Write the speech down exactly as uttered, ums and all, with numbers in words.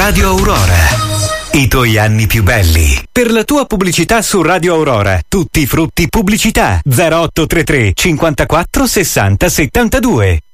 Radio Aurora. I tuoi anni più belli. Per la tua pubblicità su Radio Aurora, tutti i frutti pubblicità. zero otto tre tre cinquantaquattro sessanta settantadue.